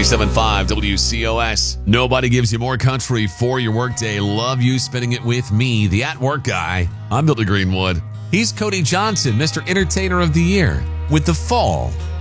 97.5 WCOS. Nobody gives you more country for your workday. Love you spending it with me, the at-work guy. I'm Billy Greenwood. He's Cody Johnson, Mr. Entertainer of the Year, with the fall